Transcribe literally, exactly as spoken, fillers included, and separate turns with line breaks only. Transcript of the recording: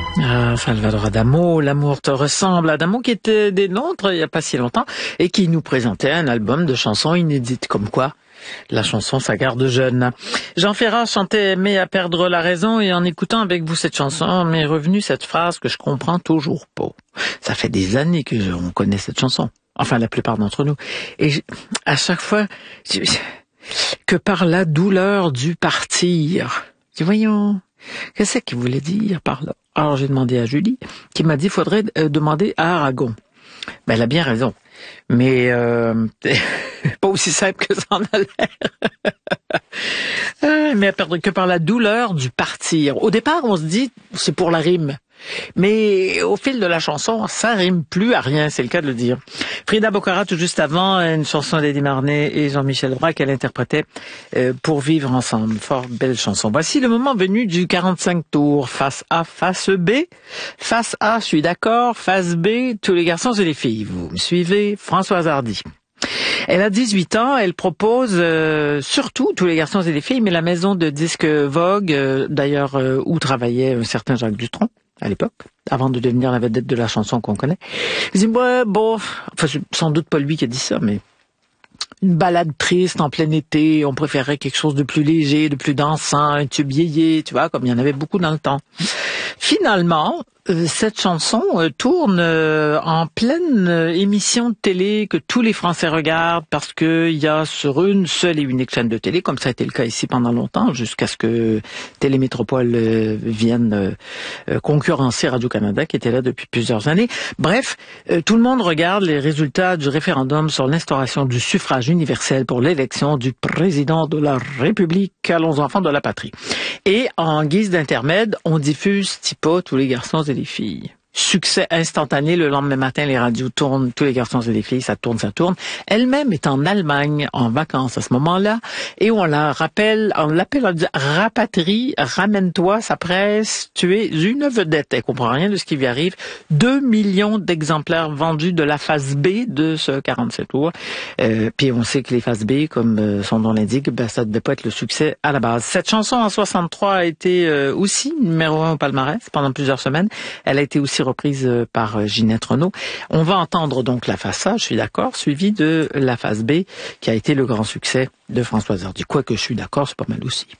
Ah, Salvador Adamo, L'amour te ressemble. Adamo qui était des nôtres il n'y a pas si longtemps et qui nous présentait un album de chansons inédites. Comme quoi, la chanson, ça garde jeune. Jean Ferrat chantait « Aimer à perdre la raison » et en écoutant avec vous cette chanson, m'est revenue cette phrase que je comprends toujours pas. Ça fait des années que je, on connaît cette chanson. Enfin, la plupart d'entre nous. Et je, à chaque fois, je, que par la douleur du partir. Je dis, voyons, qu'est-ce qu'il voulait dire par là? Alors j'ai demandé à Julie, qui m'a dit qu'il faudrait euh, demander à Aragon. Ben, elle a bien raison. Mais euh, pas aussi simple que ça en a l'air. ah, mais à perdre que par la douleur du partir. Au départ, on se dit, c'est pour la rime. Mais au fil de la chanson, ça rime plus à rien, c'est le cas de le dire. Frida Bocara, tout juste avant, une chanson d'Eddie Marnay et Jean-Michel Braque, qu'elle interprétait euh, Pour vivre ensemble. Fort belle chanson. Voici le moment venu du quarante-cinq tours. Face A, face B. Face A, je suis d'accord. Face B, tous les garçons et les filles. Vous me suivez? Françoise Hardy. Elle a dix-huit ans, elle propose euh, surtout tous les garçons et les filles, mais la maison de disques Vogue, euh, d'ailleurs euh, où travaillait un certain Jacques Dutronc à l'époque, avant de devenir la vedette de la chanson qu'on connaît. Je dis, ouais, bon, enfin, c'est sans doute pas lui qui a dit ça, mais une balade triste en plein été, on préférait quelque chose de plus léger, de plus dansant, un tube yéyé, tu vois, comme il y en avait beaucoup dans le temps. Finalement, euh, cette chanson euh, tourne euh, en pleine euh, émission de télé que tous les Français regardent parce que il y a sur une seule et unique chaîne de télé, comme ça a été le cas ici pendant longtemps, jusqu'à ce que Télémétropole euh, vienne euh, euh, concurrencer Radio-Canada, qui était là depuis plusieurs années. Bref, euh, tout le monde regarde les résultats du référendum sur l'instauration du suffrage universel pour l'élection du président de la République. Allons enfants de la patrie. Et en guise d'intermède, on diffuse Tipa, tous les garçons et les filles. Succès instantané, le lendemain matin, les radios tournent, tous les garçons et les filles, ça tourne, ça tourne. Elle-même est en Allemagne, en vacances à ce moment-là, et on la rappelle, on l'appelle, on dit, rapatrie, ramène-toi, sa presse, tu es une vedette. Elle comprend rien de ce qui lui arrive. Deux millions d'exemplaires vendus de la phase B de ce quarante-sept tours. Euh, puis on sait que les phases B, comme euh, son nom l'indique, ben, ça devait pas être le succès à la base. Cette chanson en soixante-trois a été euh, aussi numéro un au palmarès pendant plusieurs semaines. Elle a été aussi reprise par Ginette Renaud. On va entendre donc la face A, je suis d'accord, suivie de la face B, qui a été le grand succès de Françoise Hardy. Quoique je suis d'accord, c'est pas mal aussi.